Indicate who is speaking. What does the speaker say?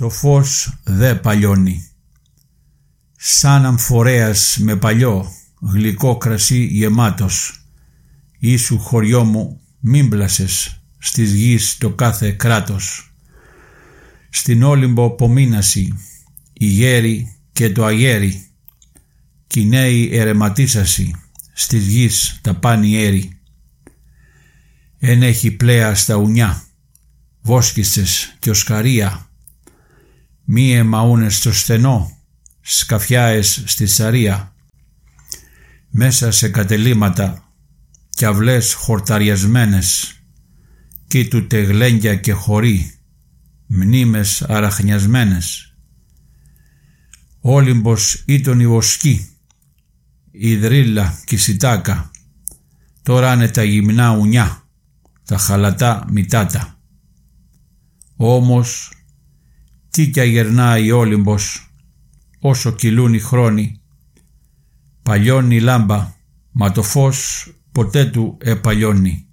Speaker 1: Το φως δε παλιώνει. Σαν αμφορέας με παλιό γλυκό κρασί γεμάτος, ήσου χωριό μου μην πλάσες στις γης το κάθε κράτος. Στην Όλυμπο πομείνασι η γέρη και το αγέρι, κι οι νέοι ερεματίσασι στις γης τα πάνι έρη. Εν έχει πλέα στα ουνιά, βόσκισες κι οσκαρία, μη εμαούνες στο στενό, σκαφιάες στη σαρία. Μέσα σε κατελήματα κι αυλές χορταριασμένες, κοίτου τεγλένια και χωρί, μνήμες αραχνιασμένες. Όλυμπος ήταν η βοσκή, η δρύλα κι η σιτάκα, τώρα είναι τα γυμνά ουνιά, τα χαλατά μητάτα. Όμως τι κι αγερνάει η Όλυμπος, όσο κυλούν οι χρόνοι, παλιώνει η λάμπα, μα το φως ποτέ του επαλιώνει.